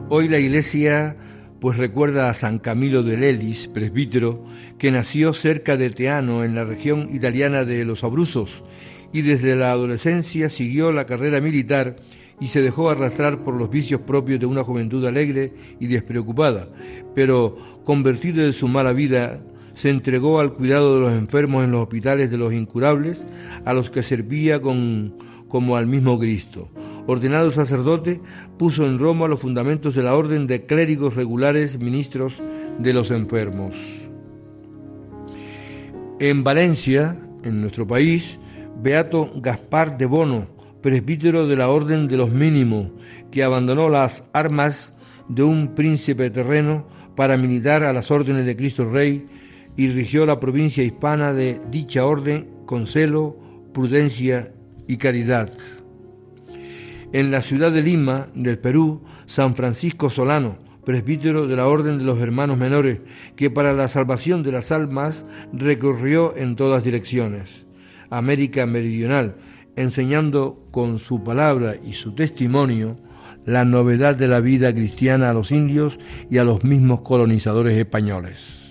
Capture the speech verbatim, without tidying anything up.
Hoy la Iglesia pues recuerda a San Camilo de Lelis, presbítero, que nació cerca de Teano, en la región italiana de los Abruzos, y desde la adolescencia siguió la carrera militar y se dejó arrastrar por los vicios propios de una juventud alegre y despreocupada, pero convertido de su mala vida, se entregó al cuidado de los enfermos en los hospitales de los incurables, a los que servía con, como al mismo Cristo. Ordenado sacerdote, puso en Roma los fundamentos de la orden de clérigos regulares, ministros de los enfermos. En Valencia, en nuestro país, beato Gaspar de Bono, presbítero de la orden de los mínimos, que abandonó las armas de un príncipe terreno para militar a las órdenes de Cristo Rey y rigió la provincia hispana de dicha orden con celo, prudencia y caridad. En la ciudad de Lima, del Perú, San Francisco Solano, presbítero de la Orden de los Hermanos Menores, que para la salvación de las almas recorrió en todas direcciones América Meridional, enseñando con su palabra y su testimonio la novedad de la vida cristiana a los indios y a los mismos colonizadores españoles.